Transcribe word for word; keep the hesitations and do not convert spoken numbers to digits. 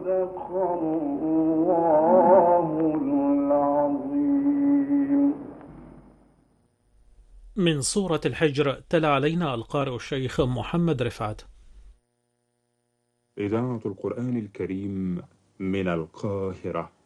صدق الله العظيم. من سورة الحجر تلا علينا القارئ الشيخ محمد رفعت. إذاعة القرآن الكريم من القاهرة.